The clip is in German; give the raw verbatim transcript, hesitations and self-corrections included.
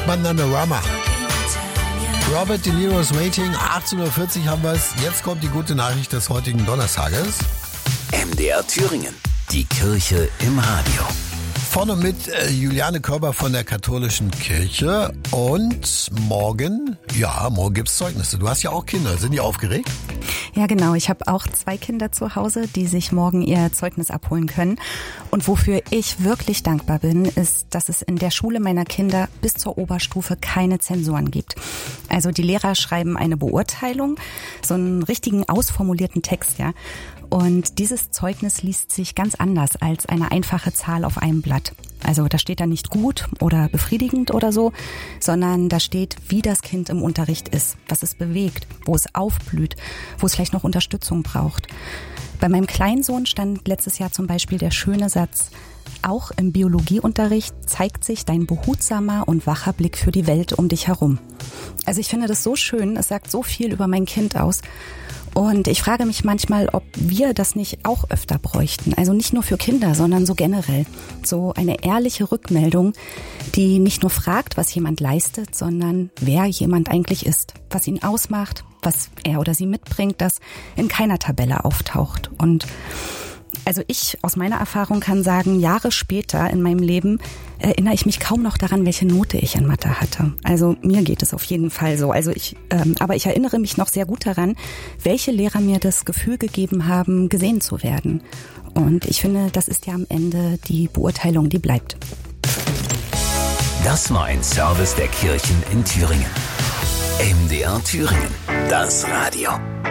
Bananarama. Robert De Niro's Waiting, achtzehn Uhr vierzig haben wir es. Jetzt kommt die gute Nachricht des heutigen Donnerstages. M D R Thüringen, die Kirche im Radio. Vorne mit äh, Juliane Körber von der katholischen Kirche. Und morgen, ja, morgen gibt's Zeugnisse. Du hast ja auch Kinder. Sind die aufgeregt? Ja, genau. Ich habe auch zwei Kinder zu Hause, die sich morgen ihr Zeugnis abholen können. Und wofür ich wirklich dankbar bin, ist, dass es in der Schule meiner Kinder bis zur Oberstufe keine Zensuren gibt. Also die Lehrer schreiben eine Beurteilung, so einen richtigen ausformulierten Text, ja. Und dieses Zeugnis liest sich ganz anders als eine einfache Zahl auf einem Blatt. Also da steht da nicht gut oder befriedigend oder so, sondern da steht, wie das Kind im Unterricht ist, was es bewegt, wo es aufblüht, wo es vielleicht noch Unterstützung braucht. Bei meinem kleinen Sohn stand letztes Jahr zum Beispiel der schöne Satz: Auch im Biologieunterricht zeigt sich dein behutsamer und wacher Blick für die Welt um dich herum. Also ich finde das so schön, es sagt so viel über mein Kind aus. Und ich frage mich manchmal, ob wir das nicht auch öfter bräuchten. Also nicht nur für Kinder, sondern so generell. So eine ehrliche Rückmeldung, die nicht nur fragt, was jemand leistet, sondern wer jemand eigentlich ist, was ihn ausmacht, was er oder sie mitbringt, das in keiner Tabelle auftaucht. Und also ich aus meiner Erfahrung kann sagen, Jahre später in meinem Leben erinnere ich mich kaum noch daran, welche Note ich in Mathe hatte. Also mir geht es auf jeden Fall so. Also ich, ähm, aber ich erinnere mich noch sehr gut daran, welche Lehrer mir das Gefühl gegeben haben, gesehen zu werden. Und ich finde, das ist ja am Ende die Beurteilung, die bleibt. Das war ein Service der Kirchen in Thüringen. M D R Thüringen, das Radio.